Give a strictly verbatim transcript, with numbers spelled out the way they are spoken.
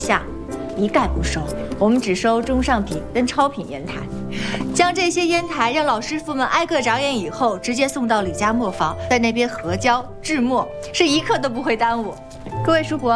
下一概不收，我们只收中上品跟超品烟台。将这些烟台让老师傅们挨个眨眼以后，直接送到李家磨坊，在那边核胶制墨，是一刻都不会耽误。各位叔伯。